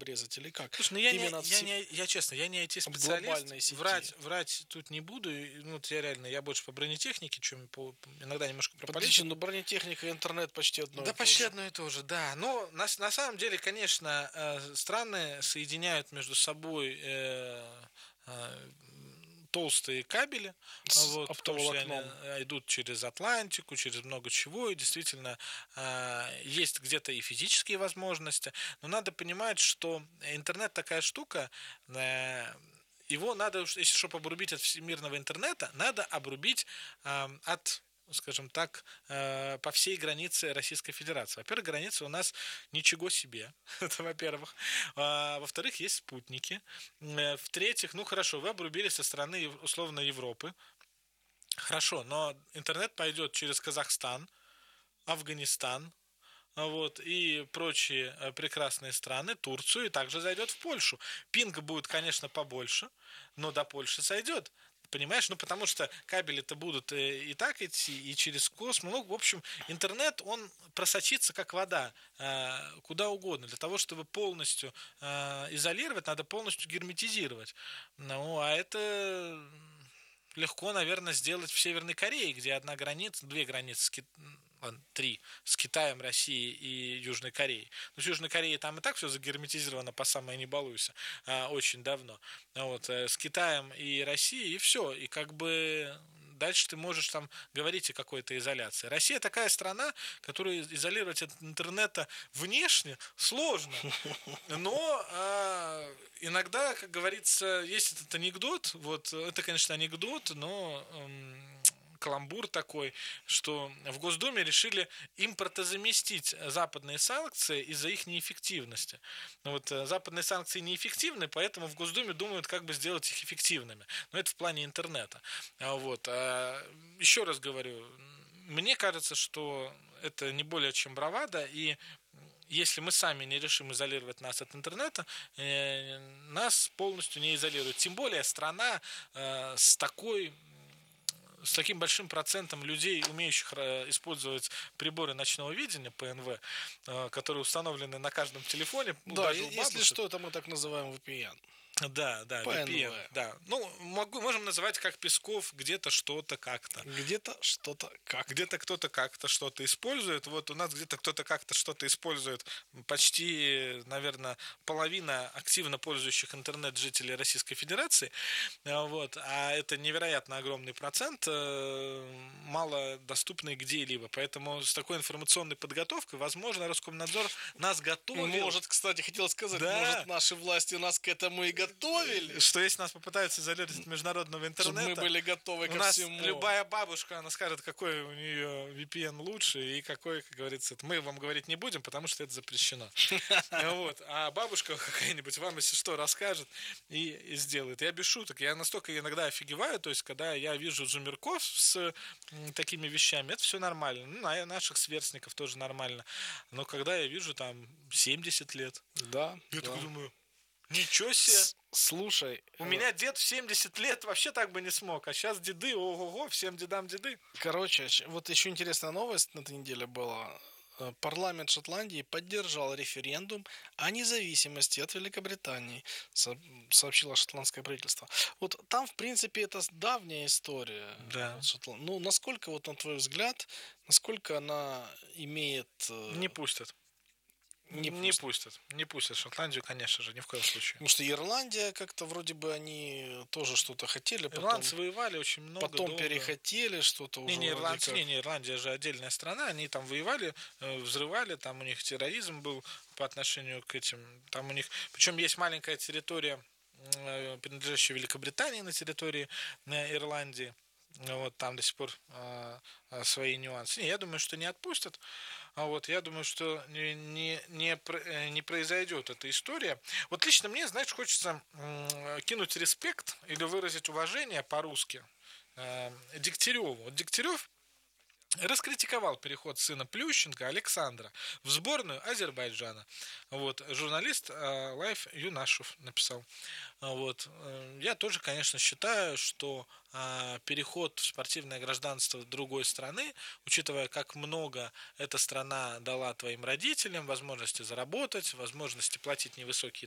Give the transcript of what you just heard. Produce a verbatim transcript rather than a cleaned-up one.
обрезать или как? Слушай, ну я не, Именно я не, я честно, я не ай ти-специалист, глобальной сети. врать, врать тут не буду, ну, вот я реально, я больше по бронетехнике, чем по, иногда немножко про Подожди, политику. ну бронетехника и интернет почти одно Да, и то почти же. одно и то же, да. Но на, на самом деле, конечно, э, страны соединяют между собой э, э, толстые кабели, С вот, в том числе они оптоволокном. идут через Атлантику, через много чего, и действительно э, есть где-то и физические возможности, но надо понимать, что интернет такая штука, э, его надо, если чтобы обрубить от всемирного интернета, надо обрубить э, от, скажем так, э, по всей границе Российской Федерации. Во-первых, граница у нас ничего себе, это во-первых. А, во-вторых, есть спутники. Э, В-третьих, ну хорошо, вы обрубили со стороны условно Европы. Хорошо, но интернет пойдет через Казахстан, Афганистан, вот, и прочие э, прекрасные страны, Турцию, и также зайдет в Польшу. Пинг будет, конечно, побольше, но до Польши сойдет. Понимаешь? Ну, потому что кабели-то будут и так идти, и через космос. Ну, в общем, интернет, он просочится, как вода, куда угодно. Для того, чтобы полностью изолировать, надо полностью герметизировать. Ну, а это легко, наверное, сделать в Северной Корее, где одна граница, две границы с Китаем, три, с Китаем, Россией и Южной Кореей. Но с Южной Кореей там и так все загерметизировано по самое не балуйся, очень давно. Вот, с Китаем и Россией, и все. И как бы дальше ты можешь там говорить о какой-то изоляции. Россия такая страна, которую изолировать от интернета внешне сложно. Но э, иногда, как говорится, есть этот анекдот, вот это, конечно, анекдот, но э, каламбур такой, что в Госдуме решили импортозаместить западные санкции из-за их неэффективности. Вот, западные санкции неэффективны, поэтому в Госдуме думают, как бы сделать их эффективными. Но это в плане интернета. Вот. А еще раз говорю, мне кажется, что это не более чем бравада, и если мы сами не решим изолировать нас от интернета, нас полностью не изолируют. Тем более страна с такой с таким большим процентом людей, умеющих использовать приборы ночного видения, пэ эн вэ, которые установлены на каждом телефоне. Да, даже если что, это мы так называем ви пи эн. Да, да, пэ эн вэ. ви пи эн, да. Ну, могу, можем называть как Песков, где-то что-то как-то. Где-то что-то как Где-то кто-то как-то что-то использует. Вот у нас где-то кто-то как-то что-то использует. Почти, наверное, половина активно пользующих интернет жителей Российской Федерации. Вот. А это невероятно огромный процент, мало доступный где-либо. Поэтому с такой информационной подготовкой, возможно, Роскомнадзор нас готовил. Может, кстати, хотел сказать, да. может, наши власти нас к этому и готовили. Что если нас попытаются изолировать от международного интернета, чтобы мы были готовы ко у нас всему. Любая бабушка, она скажет, какой у нее ви пи эн лучше и какой, как говорится, мы вам говорить не будем, потому что это запрещено. Вот. А бабушка какая-нибудь вам, если что, расскажет и, и сделает. Я без шуток. Я настолько иногда офигеваю, то есть, когда я вижу зумерков с такими вещами, это все нормально. Ну, а наших сверстников тоже нормально. Но когда я вижу там семьдесят лет, да, я да. такой думаю, ничего себе. Слушай, у меня дед в семьдесят лет вообще так бы не смог, а сейчас деды, ого-го, всем дедам деды. Короче, вот еще интересная новость на этой неделе была. Парламент Шотландии поддержал референдум о независимости от Великобритании, сообщило шотландское правительство. Вот там, в принципе, это давняя история. Да. Шотланд... Ну, насколько, вот на твой взгляд, насколько она имеет... Не пустят. Не, не пустят. Не пустят Шотландию, конечно же, ни в коем случае. Потому что Ирландия как-то вроде бы они тоже что-то хотели. Ирландцы потом, воевали очень много. Потом долго. перехотели что-то не, уже. Не, ирландцы, как... не, не, Ирландия же отдельная страна. Они там воевали, взрывали, там у них терроризм был по отношению к этим. Там у них. Причем есть маленькая территория, принадлежащая Великобритании на территории Ирландии. Вот там до сих пор э, свои нюансы. Не, я думаю, что не отпустят. А вот я думаю, что не, не, не, не произойдет эта история. Вот лично мне, знаешь, хочется э, кинуть респект или выразить уважение по-русски э, Дегтяреву. Вот Дегтярев раскритиковал переход сына Плющенко Александра в сборную Азербайджана. Вот, журналист э, Лайф Юнашев написал. Вот. Я тоже, конечно, считаю, что э, переход в спортивное гражданство другой страны, учитывая, как много эта страна дала твоим родителям, возможности заработать, возможности платить невысокие